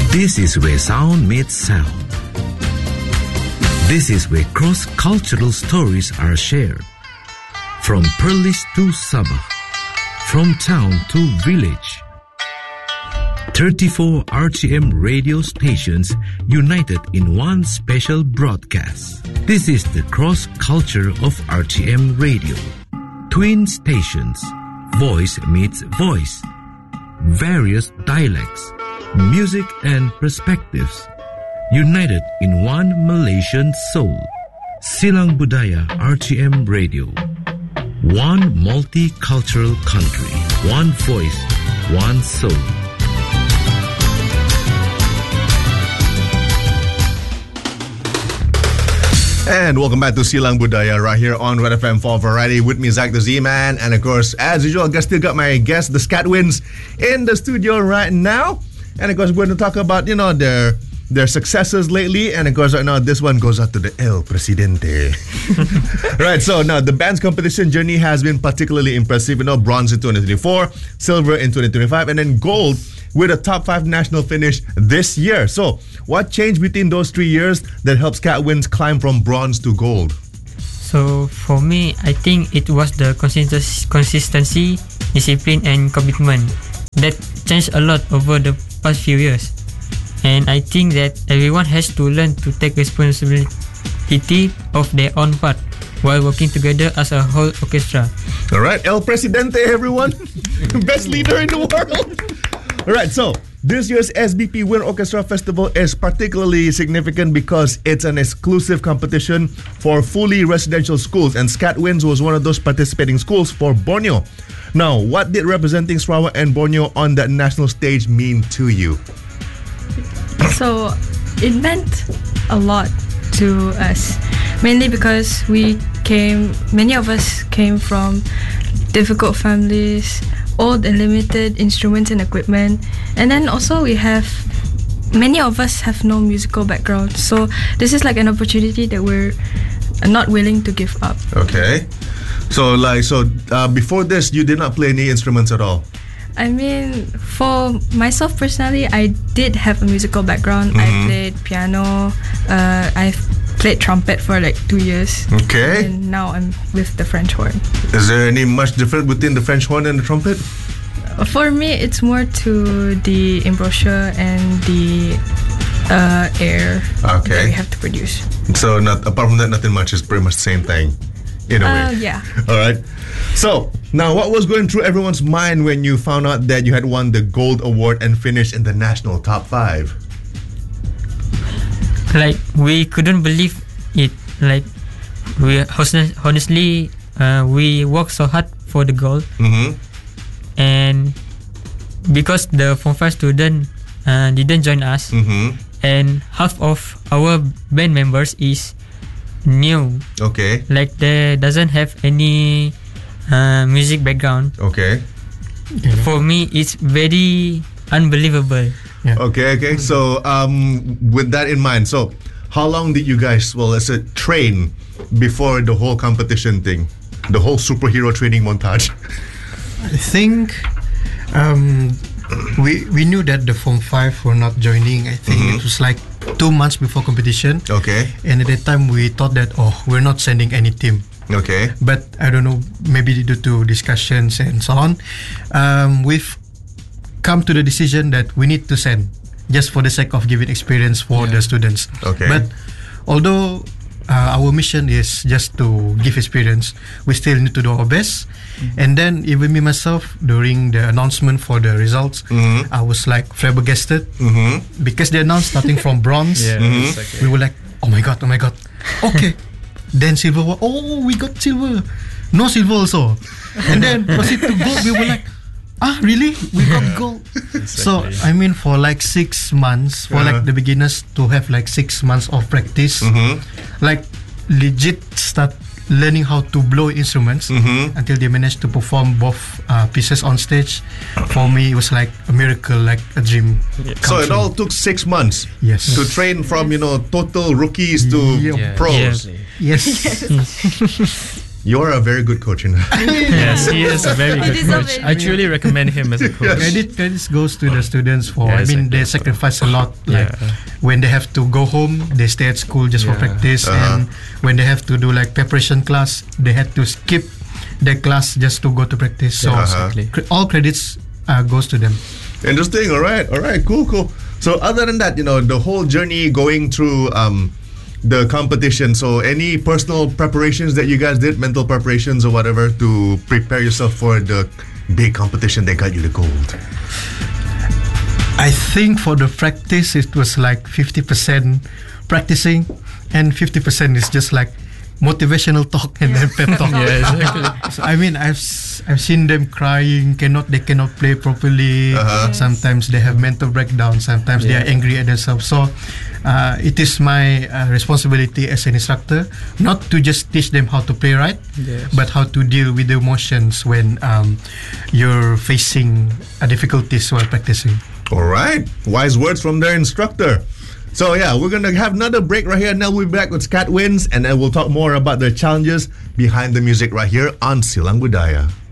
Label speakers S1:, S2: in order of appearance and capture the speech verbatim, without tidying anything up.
S1: This is where sound meets sound. This is where cross-cultural stories are shared. From Perlis to Sabah, from town to village. thirty-four R T M radio stations united in one special broadcast. This is the cross-culture of R T M radio. Twin stations, voice meets voice. Various dialects, music and perspectives, united in one Malaysian soul. Silang Budaya R T M Radio. One multicultural country, one voice, one soul.
S2: And welcome back to Silang Budaya right here on Red F M for Variety with me, Zach the Z-Man. And of course, as usual, I still got my guest, the Skatwins, in the studio right now. And of course, we're going to talk about, you know, their their successes lately. And of course, right now, this one goes out to the El Presidente. Right, so now the band's competition journey has been particularly impressive. You know, bronze in twenty twenty-four, silver in twenty twenty-five, and then gold with a top five national finish this year. So, what changed between those three years that helped Skatwins climb from bronze to gold?
S3: So, for me, I think it was the consist- consistency, discipline, and commitment that changed a lot over the past few years. And I think that everyone has to learn to take responsibility of their own part while working together as a whole orchestra.
S2: All right, El Presidente, everyone. Best leader in the world. All right, so this year's S B P Winter Orchestra Festival is particularly significant because it's an exclusive competition for fully residential schools, and Skatwins was one of those participating schools for Borneo. Now, what did representing Sarawak and Borneo on that national stage mean to you?
S4: So, it meant a lot to us, mainly because we came, many of us came from difficult families, old and limited instruments and equipment, and then also we have, many of us have no musical background, so this is like an opportunity that we're not willing to give up.
S2: Okay, so like, so uh, before this, you did not play any instruments at all?
S4: I mean, for myself personally, I did have a musical background. Mm-hmm. I played piano, uh, I've played trumpet for like two years.
S2: Okay.
S4: And now I'm with the French horn.
S2: Is there any much difference between the French horn and the trumpet?
S4: For me, it's more to the embouchure and the uh, air
S2: okay.
S4: that we have to produce.
S2: So, not apart from that, nothing much. It's pretty much the same thing, in a
S4: uh,
S2: way.
S4: Yeah.
S2: All right. So, now what was going through everyone's mind when you found out that you had won the gold award and finished in the national top five?
S3: Like, we couldn't believe it. Like, we honestly, uh, we worked so hard for the goal.
S2: Mm-hmm.
S3: And because the Form five student uh, didn't join us,
S2: mm-hmm.
S3: and half of our band members is new.
S2: Okay.
S3: Like, they doesn't have any uh, music background.
S2: Okay.
S3: Yeah. For me, it's very unbelievable.
S2: Yeah. Okay, okay. So, um, with that in mind, so how long did you guys, well, let's say, train before the whole competition thing, the whole superhero training montage?
S5: I think um, we we knew that the Form five were not joining. I think mm-hmm. it was like two months before competition.
S2: Okay.
S5: And at that time, we thought that, oh, we're not sending any team.
S2: Okay.
S5: But I don't know, maybe due to discussions and so on, um, we've come to the decision that we need to send just for the sake of giving experience for yeah. the students.
S2: Okay.
S5: But although uh, our mission is just to give experience, we still need to do our best. Mm-hmm. And then even me myself, during the announcement for the results, mm-hmm. I was like flabbergasted mm-hmm. because they announced starting from bronze.
S6: Yeah,
S5: mm-hmm.
S6: exactly.
S5: We were like, oh my god, oh my god. Okay. Then silver. Oh, we got silver. No silver also. And then proceed to gold. We were like, ah, really? We got gold. Exactly. So, I mean, for like six months, for uh-huh. like the beginners to have like six months of practice, mm-hmm. like legit start learning how to blow instruments mm-hmm. until they managed to perform both uh, pieces on stage. For me, it was like a miracle, like a dream.
S2: Yeah. So it all took six months.
S5: Yes.
S2: To train from, you know, total rookies to
S5: yeah.
S2: pros.
S5: Yeah. Yes.
S4: yes.
S2: You're a very good coach, you know.
S6: Yes, he is a very
S4: I
S6: good
S4: deserve
S6: coach.
S4: it.
S6: I truly recommend him as a coach.
S5: Credit credits goes to the students for.
S6: Yeah,
S5: I mean, they
S6: exactly.
S5: sacrifice a lot. Like
S6: Yeah.
S5: when they have to go home, they stay at school just for
S6: Yeah.
S5: practice,
S2: Uh-huh.
S5: and when they have to do like preparation class, they had to skip their class just to go to practice. So
S6: Yeah,
S2: Uh-huh.
S6: exactly.
S5: cre- all credits uh, goes to them.
S2: Interesting. All right. All right. Cool. Cool. So other than that, you know, the whole journey going through um, the competition. So any personal preparations that you guys did, mental preparations or whatever, to prepare yourself for the big competition that got you the gold?
S5: I think for the practice, it was like fifty percent practicing, and fifty percent is just like motivational talk and then pep talk.
S6: Yeah, exactly.
S5: So I mean, I've s- I've seen them crying, cannot they cannot play properly.
S2: Uh-huh.
S5: Sometimes they have mental breakdown. Sometimes they are
S6: Yeah.
S5: angry at themselves. So uh, it is my uh, responsibility as an instructor not to just teach them how to play right,
S6: Yes.
S5: but how to deal with the emotions when um, you're facing uh, difficulties while practicing.
S2: All right. Wise words from their instructor. So yeah, we're gonna have another break right here, and then we'll be back with Scat Wins, and then we'll talk more about the challenges behind the music right here on Silang Budaya.